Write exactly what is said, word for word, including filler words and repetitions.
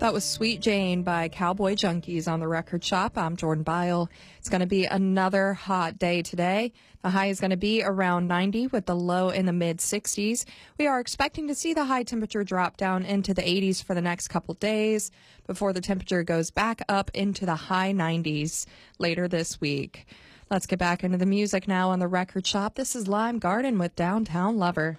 That was Sweet Jane by Cowboy Junkies on the Record Shop. I'm Jordan Byle. It's going to be another hot day today. The high is going to be around ninety with the low in the mid sixties. We are expecting to see the high temperature drop down into the eighties for the next couple days before the temperature goes back up into the high nineties later this week. Let's get back into the music now on the Record Shop. This is Lime Garden with Downtown Lover.